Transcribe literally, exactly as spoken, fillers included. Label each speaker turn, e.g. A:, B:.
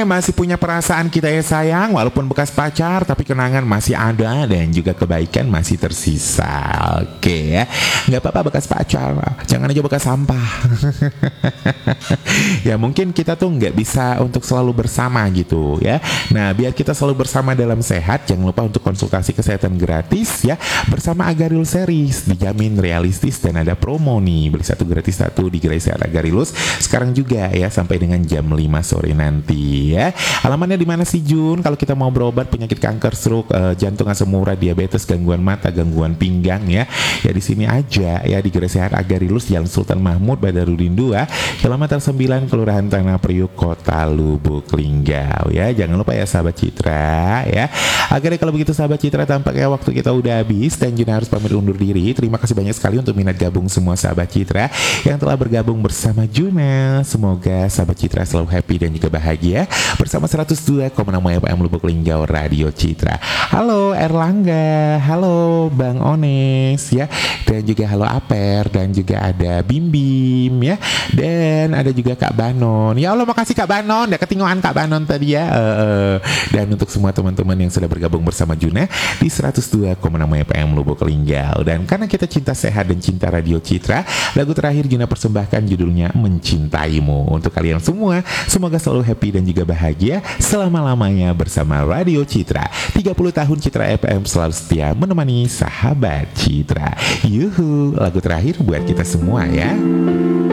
A: masih punya perasaan kita ya sayang, walaupun bekas pacar tapi kenangan masih ada dan juga kebaikan masih tersisa. Oke ya, nggak apa-apa bekas pacar, jangan aja bekas sampah. Ya mungkin kita tuh nggak bisa untuk selalu bersama gitu ya. Nah biar kita selalu bersama dalam sehat, jangan lupa untuk konsultasi kesehatan gratis ya bersama Agaril Series, dijamin realistis dan ada promo nih, beli satu gratis satu di Gerai Sehat Agarilus sekarang juga ya sampai dengan jam lima sore nanti ya. Alamannya di mana sih Jun? Kalau kita mau berobat penyakit kanker, stroke, uh, jantung, asam urat, diabetes, gangguan mata, gangguan pinggang ya, ya di sini aja ya di Gerai Sehat Agarilus, Jalan Sultan Mahmud, Badarudin dua, kilometer sembilan, Kelurahan Tanah Priuk, Kota Lubuk Linggau ya. Jangan lupa ya sahabat Citra ya. Agar kalau begitu sahabat Citra, tampaknya waktu kita udah habis dan Jun harus pamit undur diri. Terima kasih banyak sekali untuk minat gabung semua sahabat Citra yang telah bergabung bersama Juna. Semoga sahabat Citra selalu happy dan juga bahagia bersama seratus dua koma enam F M Lubuk Linggau Radio Citra. Halo Erlangga, halo Bang Ones ya, dan juga halo Aper, dan juga ada Bim Bim ya, dan ada juga Kak Banon. Ya Allah makasih Kak Banon, udah ketinggalan Kak Banon tadi ya. Uh, dan untuk semua teman-teman yang sudah bergabung bersama Juna di seratus dua koma enam F M Lubuk Linggau. Dan karena kita cinta sehat dan cinta Radio Citra, lagu terakhir Juna persembahkan judulnya Mencintaimu. Untuk kalian semua, semoga selalu happy dan juga bahagia selama-lamanya bersama Radio Citra. tiga puluh tahun Citra F M selalu setia menemani sahabat Citra. Yuhu, lagu terakhir buat kita semua ya.